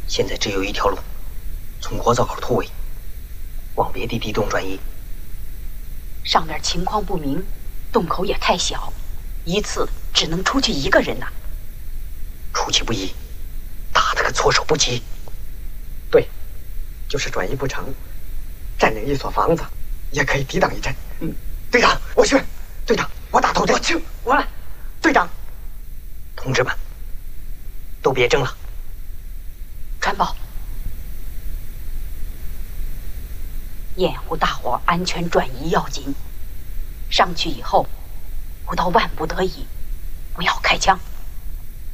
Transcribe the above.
现在只有一条路，从国灶口突围，往别的地洞转移。 上面情况不明，洞口也太小，一次只能出去一个人呐。 出其不意，打他个措手不及。 对，就是转移不成，占领一所房子，也可以抵挡一阵。队长，我去。队长，我打头阵。我去，我来。队长， 同志们，都别争了。 传报，掩护大伙安全转移要紧。上去以后，不到万不得已，不要开枪。